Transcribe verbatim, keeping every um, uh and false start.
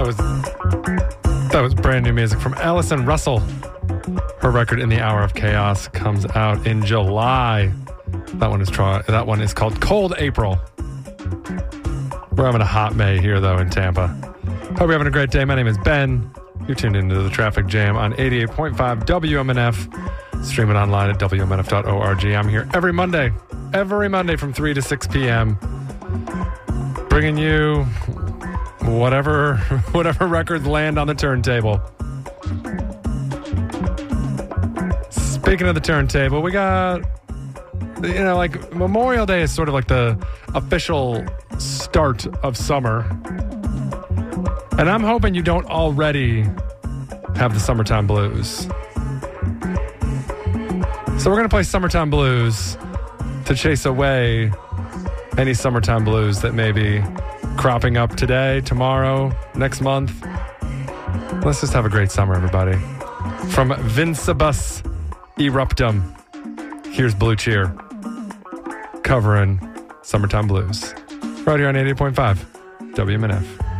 That was that was brand new music from Alison Russell. Her record In the Hour of Chaos comes out in July. That one is try, that one is called Cold April. We're having a hot May here though in Tampa. Hope you're having a great day. My name is Ben. You're tuned into the Traffic Jam on eighty-eight point five W M N F. Streaming online at W M N F dot org. I'm here every Monday, every Monday from three to six p.m. bringing you whatever whatever records land on the turntable. Speaking of the turntable, we got, you know, like Memorial Day is sort of like the official start of summer. And I'm hoping you don't already have the summertime blues. So we're going to play Summertime Blues to chase away any summertime blues that may be cropping up today, tomorrow, next month. Let's just have a great summer, everybody. From Vincebus Eruptum, here's Blue Cheer covering Summertime Blues right here on eighty-eight point five W M N F.